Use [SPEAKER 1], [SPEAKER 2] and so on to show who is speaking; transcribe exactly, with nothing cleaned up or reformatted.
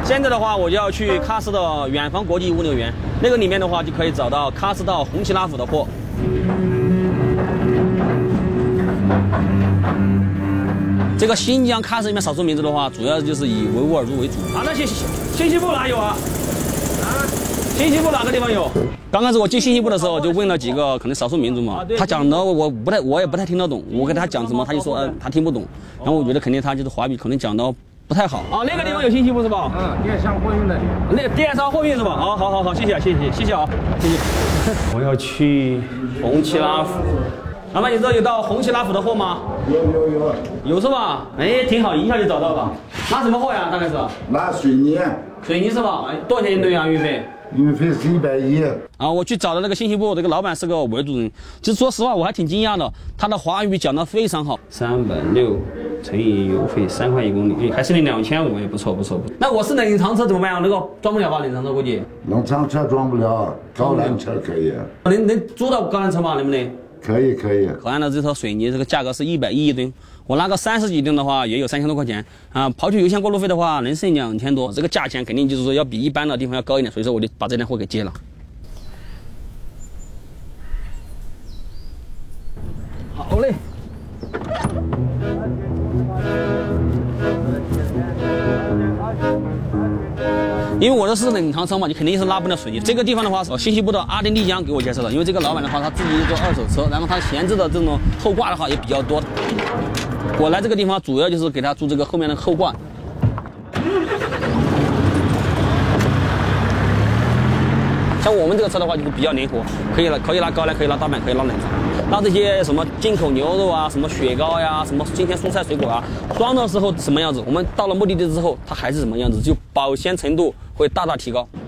[SPEAKER 1] 现在的话，我就要去喀斯的远方国际物流园，那个里面的话就可以找到喀斯到红旗拉府的货。这个新疆喀什里面少数民族的话，主要就是以维吾尔族为主。啊，那信信息部哪有啊？啊，信息部哪个地方有？刚开始我进信息部的时候，就问了几个可能少数民族嘛，他讲的我不太，我也不太听得懂。我跟他讲什么，他就说呃他听不懂。然后我觉得肯定他就是华语可能讲的不太好。啊，那个地方有信息部是吧？
[SPEAKER 2] 嗯，电商货运的。
[SPEAKER 1] 那个电商货运是吧？好好好好，谢谢谢谢谢谢啊，谢谢。我要去红旗拉府。老板，你知道有到红旗拉府的货吗？
[SPEAKER 3] 有有有，
[SPEAKER 1] 有是吧？哎，挺好，一下就找到了。拿什么货呀？大概是？
[SPEAKER 3] 拿水泥。
[SPEAKER 1] 水泥是吧？哎，多少钱一吨啊？运费？
[SPEAKER 3] 运费是一百一。
[SPEAKER 1] 啊，我去找的那个信息部，这个老板是个维族人。其实说实话，我还挺惊讶的，他的华语讲得非常好。三百六乘以油费三块一公里，还剩你两千五，也不错不错不错。那我是冷藏车怎么办啊？那个装不了吧？冷藏车估计。
[SPEAKER 3] 冷藏车装不了，高缆车可以。
[SPEAKER 1] 能能租到高缆车吗？能不能？
[SPEAKER 3] 可以可以。
[SPEAKER 1] 河岸的这套水泥，这个价格是一百一一吨，我拿个三十几吨的话，也有三千多块钱啊。刨去油箱过路费的话，能剩两千多，这个价钱肯定就是说要比一般的地方要高一点，所以说我就把这辆货给接了。好嘞。因为我的是冷藏车嘛，你肯定是拉不了水泥。这个地方的话，信息部的阿丁丽江给我介绍的。因为这个老板的话，他自己做二手车，然后他闲置的这种后挂的话也比较多。我来这个地方主要就是给他做这个后面的后挂。像我们这个车的话，就是比较灵活，可以拉可以拉高栏，可以拉大板，可以拉冷藏。拉这些什么进口牛肉啊，什么雪糕呀，什么新鲜蔬菜水果啊，装的时候什么样子，我们到了目的地之后，它还是什么样子，就保鲜程度会大大提高。